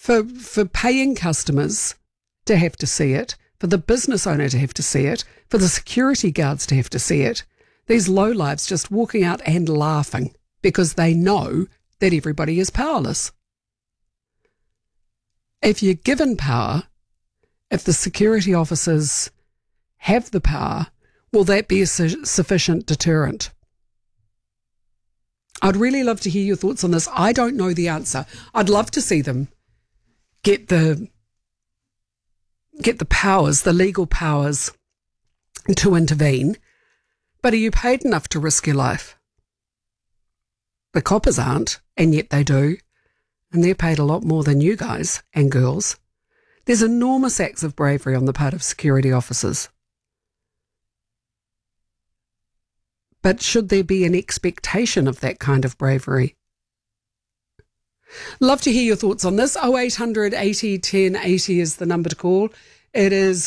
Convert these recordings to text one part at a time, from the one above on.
for paying customers to have to see it, for the business owner to have to see it, for the security guards to have to see it, these lowlifes just walking out and laughing because they know that everybody is powerless. If you're given power, if the security officers have the power, will that be a sufficient deterrent? I'd really love to hear your thoughts on this. I don't know the answer. I'd love to see them get the powers, the legal powers to intervene. But are you paid enough to risk your life? The coppers aren't, and yet they do. And they're paid a lot more than you guys and girls. There's enormous acts of bravery on the part of security officers. But should there be an expectation of that kind of bravery? Love to hear your thoughts on this. 0800 80 10 80 is the number to call. It is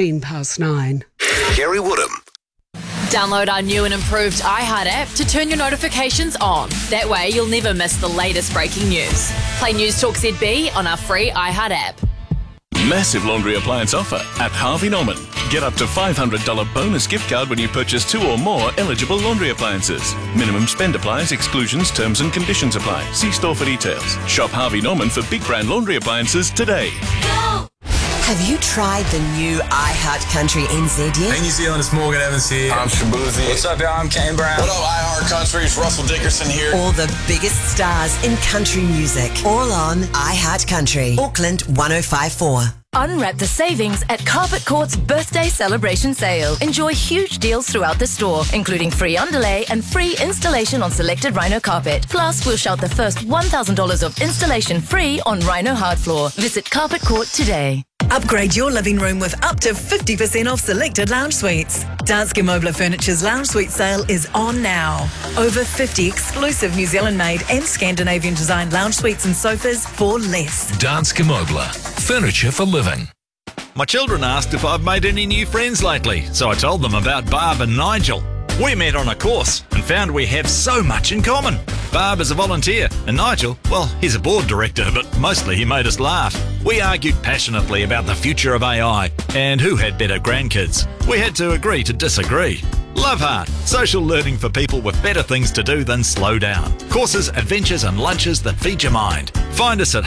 9:14. Kerry Woodham. Download our new and improved iHeart app to turn your notifications on. That way you'll never miss the latest breaking news. Play News Talk ZB on our free iHeart app. Massive laundry appliance offer at Harvey Norman. Get up to $500 bonus gift card when you purchase 2 or more eligible laundry appliances. Minimum spend applies, exclusions, terms and conditions apply. See store for details. Shop Harvey Norman for big brand laundry appliances today. Go! Have you tried the new iHeart Country NZ yet? Hey New Zealand, it's Morgan Evans here. I'm Shabuzi. What's up, y'all? I'm Kane Brown. What up, iHeart Country? It's Russell Dickerson here. All the biggest stars in country music. All on iHeart Country. Auckland 1054. Unwrap the savings at Carpet Court's birthday celebration sale. Enjoy huge deals throughout the store, including free underlay and free installation on selected Rhino carpet. Plus, we'll shout the first $1,000 of installation free on Rhino hard floor. Visit Carpet Court today. Upgrade your living room with up to 50% off selected lounge suites. Danske Mobler Furniture's lounge suite sale is on now. Over 50 exclusive New Zealand-made and Scandinavian-designed lounge suites and sofas for less. Danske Mobler. Furniture for living. My children asked if I've made any new friends lately, so I told them about Barb and Nigel. We met on a course and found we have so much in common. Barb is a volunteer and Nigel, well, he's a board director, but mostly he made us laugh. We argued passionately about the future of AI and who had better grandkids. We had to agree to disagree. Love Heart, social learning for people with better things to do than slow down. Courses, adventures and lunches that feed your mind. Find us at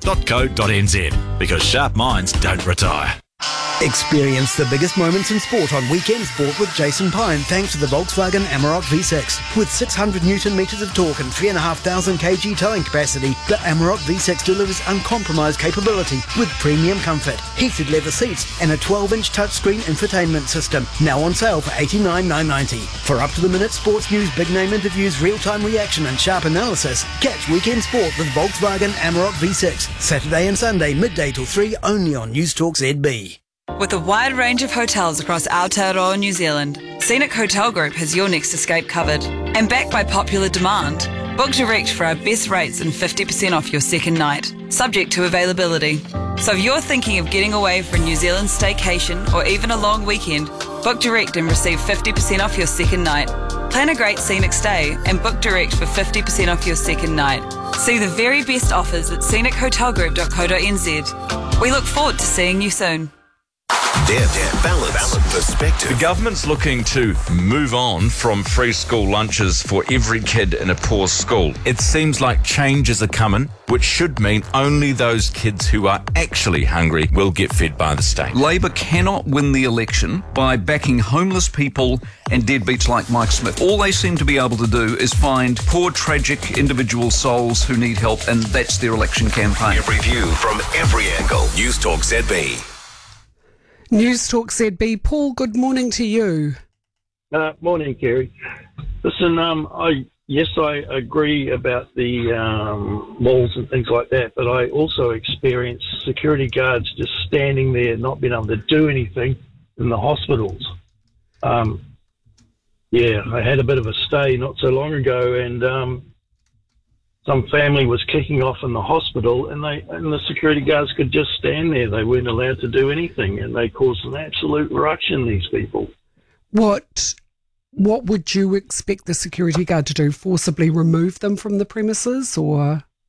heart.co.nz because sharp minds don't retire. Experience the biggest moments in sport on Weekend Sport with Jason Pine thanks to the Volkswagen Amarok V6. With 600 Newton metres of torque and 3,500 kg towing capacity, the Amarok V6 delivers uncompromised capability with premium comfort, heated leather seats and a 12-inch touchscreen infotainment system. Now on sale for $89,990. For up-to-the-minute sports news, big-name interviews, real-time reaction and sharp analysis, catch Weekend Sport with Volkswagen Amarok V6. Saturday and Sunday, midday till 3, only on News Talk ZB. With a wide range of hotels across Aotearoa, New Zealand, Scenic Hotel Group has your next escape covered. And backed by popular demand, book direct for our best rates and 50% off your second night, subject to availability. So if you're thinking of getting away for a New Zealand staycation or even a long weekend, book direct and receive 50% off your second night. Plan a great scenic stay and book direct for 50% off your second night. See the very best offers at scenichotelgroup.co.nz. We look forward to seeing you soon. Balance perspective. The government's looking to move on from free school lunches for every kid in a poor school. It seems like changes are coming, which should mean only those kids who are actually hungry will get fed by the state. Labor cannot win the election by backing homeless people and deadbeats like Mike Smith. All they seem to be able to do is find poor, tragic individual souls who need help, and that's their election campaign. Every view from every angle. News Talk ZB. News Talk ZB. Paul, good morning to you. Morning, Kerry. Listen, I agree about the malls and things like that, but I also experienced security guards just standing there, not being able to do anything in the hospitals. I had a bit of a stay not so long ago, and some family was kicking off in the hospital, and the security guards could just stand there. They weren't allowed to do anything, and they caused an absolute ruction, these people. What would you expect the security guard to do? Forcibly remove them from the premises, or?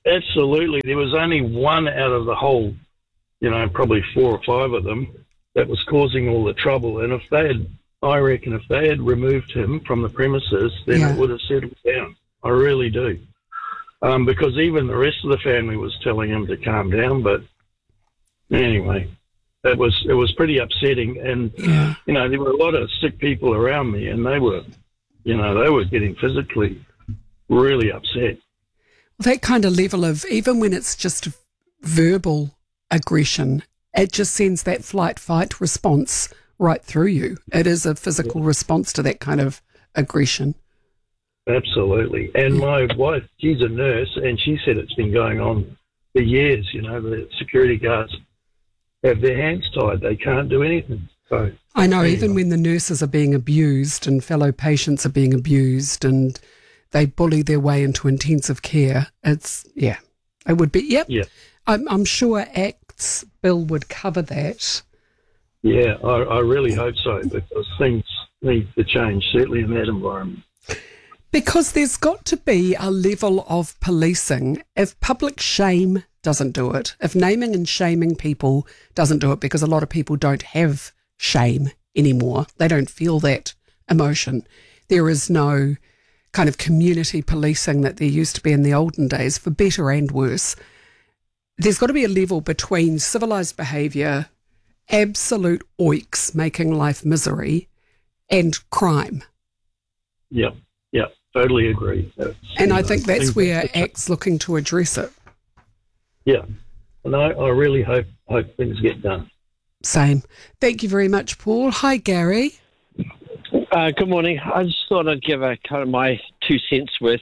Absolutely. There was only one out of the whole, probably 4 or 5 of them that was causing all the trouble. And I reckon if they had removed him from the premises, then it would have settled down. I really do. Because even the rest of the family was telling him to calm down. But anyway, it was pretty upsetting. And, there were a lot of sick people around me, and they were getting physically really upset. That kind of level of, even when it's just verbal aggression, it just sends that flight-fight response right through you. It is a physical response to that kind of aggression. Absolutely. And my wife, she's a nurse, and she said it's been going on for years. The security guards have their hands tied. They can't do anything. So I know, even when the nurses are being abused and fellow patients are being abused and they bully their way into intensive care, it would be, Yeah. I'm sure Act's bill would cover that. Yeah, I really hope so, because things need to change, certainly in that environment. Because there's got to be a level of policing. If public shame doesn't do it, if naming and shaming people doesn't do it, because a lot of people don't have shame anymore, they don't feel that emotion. There is no kind of community policing that there used to be in the olden days, for better and worse. There's got to be a level between civilised behaviour, absolute oiks making life misery, and crime. Yeah, totally agree. And I think that's where Act's looking to address it. Yeah, and I really hope things get done. Same. Thank you very much, Paul. Hi, Gary. Good morning. I just thought I'd give a kind of my 2 cents worth.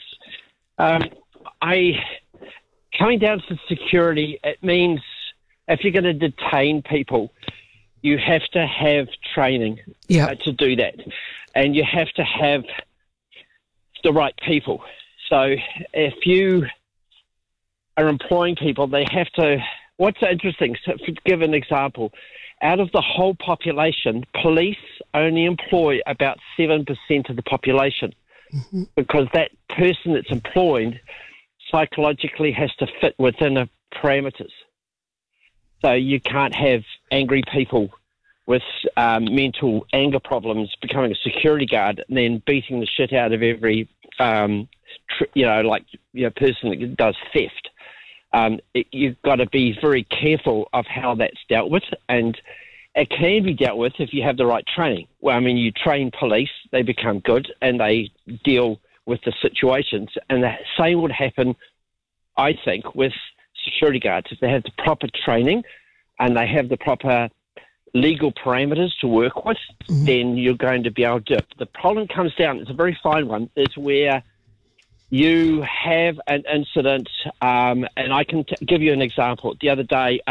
Coming down to security, it means if you're going to detain people, you have to have training to do that. And you have to have the right people. So if you are employing people, they have to... What's interesting, so to give an example, out of the whole population, police only employ about 7% of the population, because that person that's employed psychologically has to fit within the parameters. So you can't have angry people with mental anger problems becoming a security guard and then beating the shit out of every, person that does theft. You've got to be very careful of how that's dealt with, and it can be dealt with if you have the right training. Well, I mean, you train police, they become good, and they deal with the situations. And the same would happen, I think, with security guards. If they have the proper training and they have the proper legal parameters to work with, then you're going to be able to do it. The problem comes down, it's a very fine one, is where you have an incident, and I can give you an example. The other day,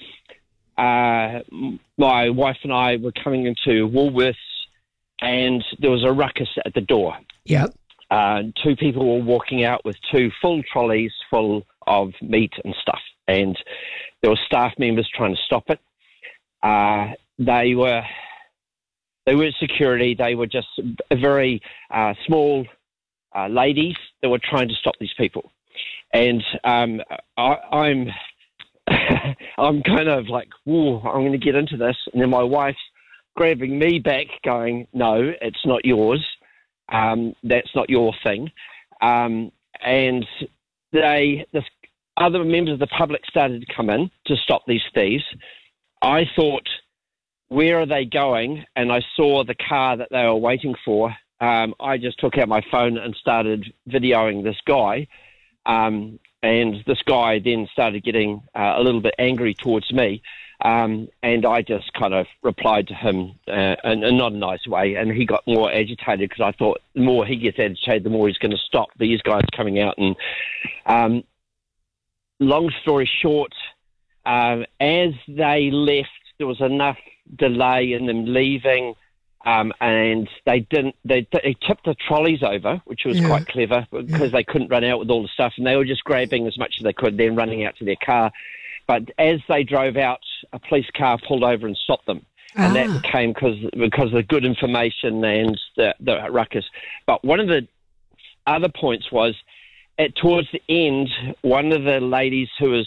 my wife and I were coming into Woolworths, and there was a ruckus at the door. Yep. 2 people were walking out with 2 full trolleys full of meat and stuff, and there were staff members trying to stop it. They weren't security. They were just very small ladies that were trying to stop these people. And I'm I'm kind of like, whoa, I'm going to get into this. And then my wife's grabbing me back going, no, it's not yours. That's not your thing. And this other members of the public started to come in to stop these thieves. I thought, where are they going? And I saw the car that they were waiting for. I just took out my phone and started videoing this guy. And this guy then started getting a little bit angry towards me. And I just kind of replied to him in not a nice way. And he got more agitated because I thought the more he gets agitated, the more he's going to stop these guys coming out. And long story short, as they left, there was enough delay in them leaving. And they tipped the trolleys over, which was quite clever because they couldn't run out with all the stuff, and they were just grabbing as much as they could, then running out to their car. But as they drove out, a police car pulled over and stopped them, and that came because of the good information and the ruckus. But one of the other points was, towards the end, one of the ladies who was